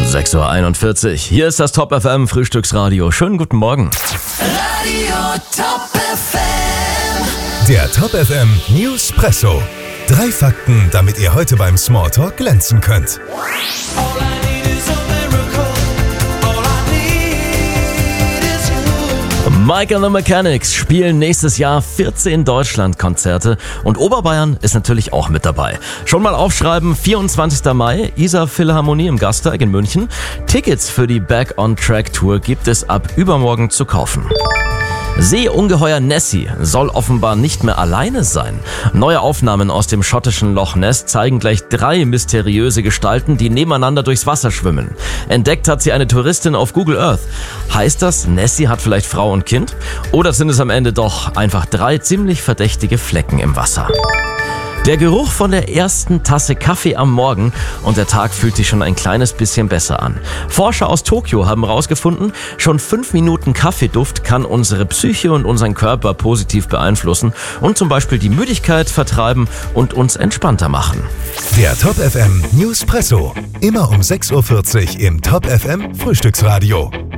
6:41 Uhr. Hier ist das Top FM Frühstücksradio. Schönen guten Morgen. Radio Top FM. Der Top FM Newspresso. 3 Fakten, damit ihr heute beim Smalltalk glänzen könnt. Mike and the Mechanics spielen nächstes Jahr 14 Deutschlandkonzerte und Oberbayern ist natürlich auch mit dabei. Schon mal aufschreiben, 24. Mai, Isar Philharmonie im Gasteig in München. Tickets für die Back on Track Tour gibt es ab übermorgen zu kaufen. Seeungeheuer Nessie soll offenbar nicht mehr alleine sein. Neue Aufnahmen aus dem schottischen Loch Ness zeigen gleich 3 mysteriöse Gestalten, die nebeneinander durchs Wasser schwimmen. Entdeckt hat sie eine Touristin auf Google Earth. Heißt das, Nessie hat vielleicht Frau und Kind? Oder sind es am Ende doch einfach 3 ziemlich verdächtige Flecken im Wasser? Der Geruch von der ersten Tasse Kaffee am Morgen und der Tag fühlt sich schon ein kleines bisschen besser an. Forscher aus Tokio haben herausgefunden, schon 5 Minuten Kaffeeduft kann unsere Psyche und unseren Körper positiv beeinflussen und zum Beispiel die Müdigkeit vertreiben und uns entspannter machen. Der Top FM Newspresso. Immer um 6:40 Uhr im Top FM Frühstücksradio.